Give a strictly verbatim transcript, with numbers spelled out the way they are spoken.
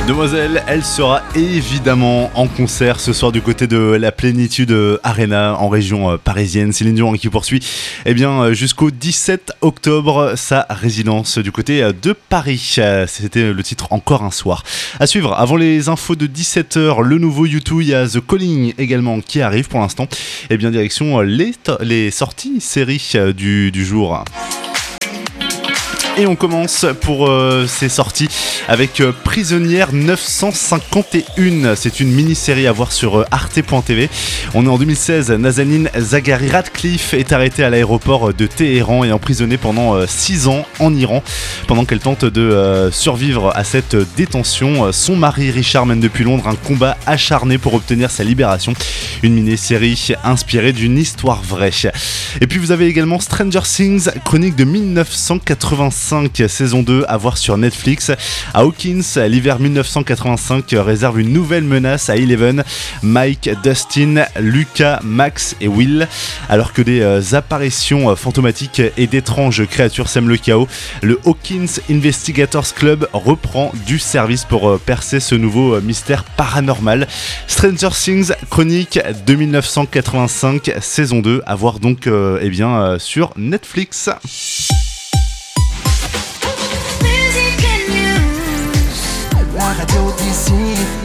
Demoiselle, elle sera évidemment en concert ce soir du côté de la Plénitude Arena en région parisienne. Céline Dion qui poursuit eh bien, jusqu'au dix-sept octobre sa résidence du côté de Paris. C'était le titre Encore un soir. À suivre, avant les infos de dix-sept heures, le nouveau U deux, il y a The Calling également qui arrive pour l'instant. Eh bien, direction les, to- les sorties séries du, du jour. Et on commence pour euh, ces sorties avec euh, Prisonnière neuf cent cinquante et un. C'est une mini-série à voir sur euh, arte point t v. On est en deux mille seize. Nazanin Zaghari Ratcliffe est arrêtée à l'aéroport de Téhéran et emprisonnée pendant six ans en Iran. Pendant qu'elle tente de euh, survivre à cette détention, son mari Richard mène depuis Londres un combat acharné pour obtenir sa libération. Une mini-série inspirée d'une histoire vraie. Et puis vous avez également Stranger Things, chronique de dix-neuf cent quatre-vingt-cinq, saison deux à voir sur Netflix. À Hawkins, l'hiver dix-neuf cent quatre-vingt-cinq réserve une nouvelle menace à Eleven, Mike, Dustin, Lucas, Max et Will. Alors que des euh, apparitions euh, fantomatiques et d'étranges créatures sèment le chaos, le Hawkins Investigators Club reprend du service pour euh, percer ce nouveau euh, mystère paranormal. Stranger Things, chronique de dix-neuf cent quatre-vingt-cinq, saison deux à voir donc euh, eh bien, euh, sur Netflix. La radio d'ici